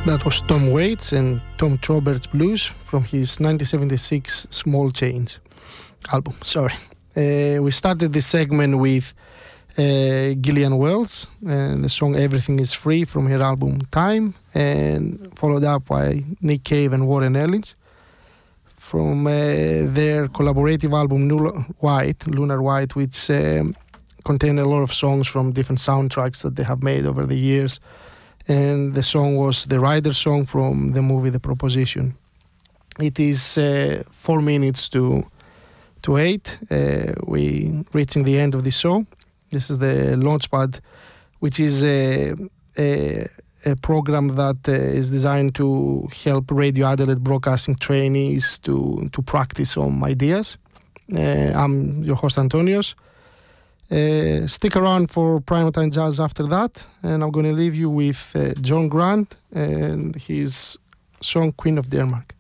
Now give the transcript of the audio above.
That was Tom Waits and Tom Roberts Blues from his 1976 Small Change album. Sorry. We started this segment with Gillian Wells and the song Everything is Free from her album Time, and followed up by Nick Cave and Warren Ellis from their collaborative album Lunar White, which contained a lot of songs from different soundtracks that they have made over the years. And the song was the Rider song from the movie The Proposition. It is 4 minutes to 8. We reaching the end of the show. This is the Launchpad, which is a program that is designed to help Radio Adelaide broadcasting trainees to practice some ideas. I'm your host, Antonios. Stick around for Primetime Jazz after that, and I'm going to leave you with John Grant and his song Queen of Denmark.